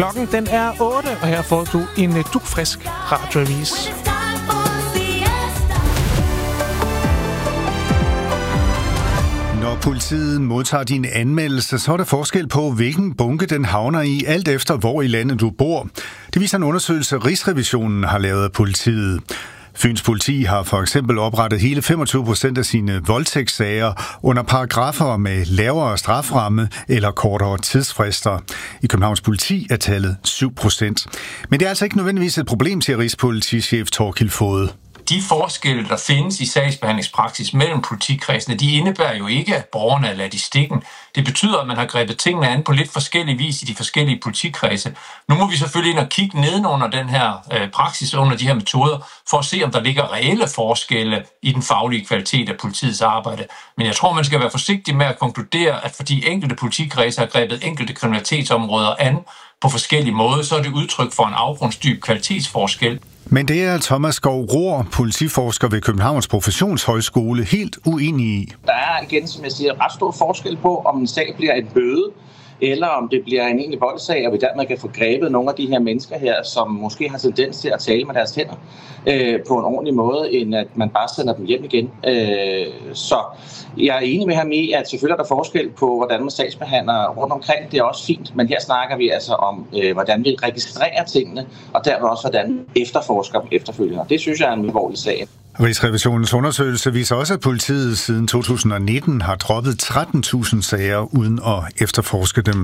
Klokken den er 8, og her får du en dugfrisk radioavis. Når politiet modtager din anmeldelse, så er der forskel på, hvilken bunke den havner i, alt efter hvor i landet du bor. Det viser en undersøgelse, Rigsrevisionen har lavet af politiet. Fyns politi har for eksempel oprettet hele 25% af sine voldtægtssager under paragrafer med lavere straframme eller kortere tidsfrister. I Københavns politi er tallet 7%. Men det er altså ikke nødvendigvis et problem, siger Rigspolitichef Thorkild Foged. De forskelle, der findes i sagsbehandlingspraksis mellem politikredsene, de indebærer jo ikke, at borgerne er ladt i stikken. Det betyder, at man har grebet tingene an på lidt forskellig vis i de forskellige politikredse. Nu må vi selvfølgelig ind og kigge nedenunder den her praksis, under de her metoder, for at se, om der ligger reelle forskelle i den faglige kvalitet af politiets arbejde. Men jeg tror, man skal være forsigtig med at konkludere, at fordi enkelte politikredse har grebet enkelte kriminalitetsområder an på forskellige måder, så er det udtryk for en afgrundsdyb kvalitetsforskel. Men det er Thomas Skov Rohr, politiforsker ved Københavns Professionshøjskole, helt uenig i. Der er igen, som jeg siger, ret stor forskel på, om en sag bliver en bøde, eller om det bliver en egentlig voldsag, og vi dermed kan få grebet nogle af de her mennesker her, som måske har tendens til at tale med deres hænder på en ordentlig måde, end at man bare sender dem hjem igen. Så jeg er enig med ham i, at selvfølgelig er der forskel på, hvordan man sagsbehandler rundt omkring. Det er også fint, men her snakker vi altså om, hvordan vi registrerer tingene, og dermed også, hvordan efterforsker dem efterfølgende. Det synes jeg er en alvorlig sag. Rigsrevisionens undersøgelse viser også, at politiet siden 2019 har droppet 13.000 sager uden at efterforske dem.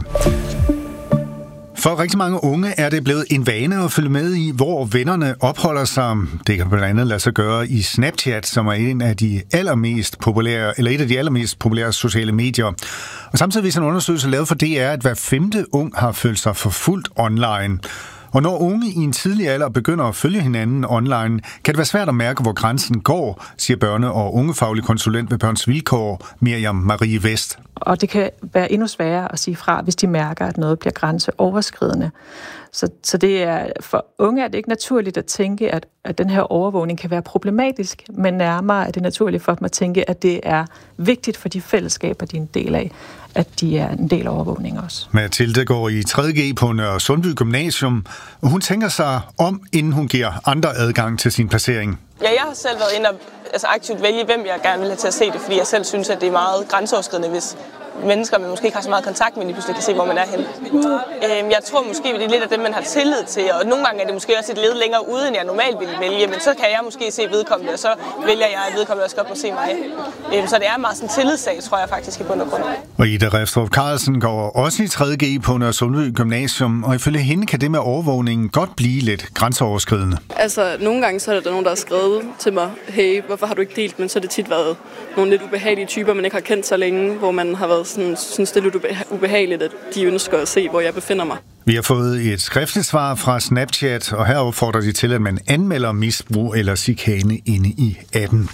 For rigtig mange unge er det blevet en vane at følge med i, hvor vennerne opholder sig. Det kan blandt andet lade sig gøre i Snapchat, som er et af de allermest populære sociale medier. Og samtidig viser en undersøgelse lavet for DR, at hver 5. ung har følt sig forfulgt online. Og når unge i en tidlig alder begynder at følge hinanden online, kan det være svært at mærke, hvor grænsen går, siger børne- og ungefaglig konsulent ved Børns Vilkår, Miriam Marie Vest. Og det kan være endnu sværere at sige fra, hvis de mærker, at noget bliver grænseoverskridende. Så det er, for unge er det ikke naturligt at tænke, at den her overvågning kan være problematisk, men nærmere er det naturligt for dem at tænke, at det er vigtigt for de fællesskaber, de er en del af, at de er en del af overvågning også. Mathilde går i 3.G på Nørre Sundby Gymnasium, og hun tænker sig om, inden hun giver andre adgang til sin placering. Ja, jeg har selv været inde og aktivt vælge, hvem jeg gerne vil have til at se det, fordi jeg selv synes, at det er meget grænseoverskridende, hvis mennesker, man måske ikke har så meget kontakt med, lige pludselig kan se, hvor man er henne. Jeg tror måske, det er lidt af det, man har tillid til, og nogle gange er det måske også et led længere ude, end jeg normalt ville vælge, men så kan jeg måske se vedkommende, og så vælger jeg, at vedkommende også godt må se mig. Så det er meget sådan en tillidssag, tror jeg faktisk i bund og grund. Og Ida Refstrup Carlsen går også i 3.G på Nørre Sundby Gymnasium, og ifølge hende kan det med overvågningen godt blive lidt grænseoverskridende. Altså, nogle gange så er der nogen, der har skrevet til mig, hey, hvorfor har du ikke delt, men så er det tit været nogle lidt ubehagelige typer, man ikke har kendt så længe, hvor man har været synes det er lidt ubehageligt, at de ønsker at se, hvor jeg befinder mig. Vi har fået et skriftligt svar fra Snapchat, og her opfordrer de til, at man anmelder misbrug eller chikane inde i appen.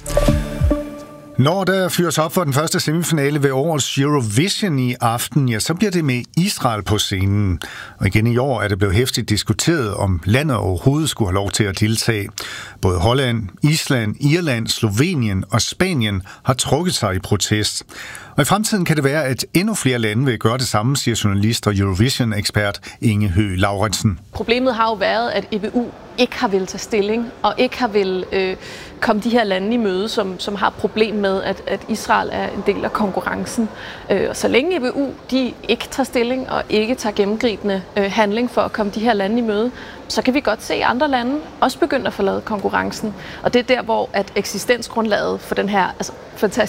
Når der fyres op for den første semifinale ved årets Eurovision i aften, ja, så bliver det med Israel på scenen. Og igen i år er det blevet heftigt diskuteret, om landet overhovedet skulle have lov til at deltage. Både Holland, Island, Irland, Slovenien og Spanien har trukket sig i protest. Og i fremtiden kan det være, at endnu flere lande vil gøre det samme, siger journalist og Eurovision-ekspert Inge Høgh Lauritsen. Problemet har jo været, at EBU ikke har vil tage stilling, og ikke har vil komme de her lande i møde, som har et problem med, at Israel er en del af konkurrencen. Og så længe EBU de ikke tager stilling og ikke tager gennemgribende handling for at komme de her lande i møde, så kan vi godt se andre lande også begynde at forlade konkurrencen. Og det er der, hvor at eksistensgrundlaget for den her fantastiske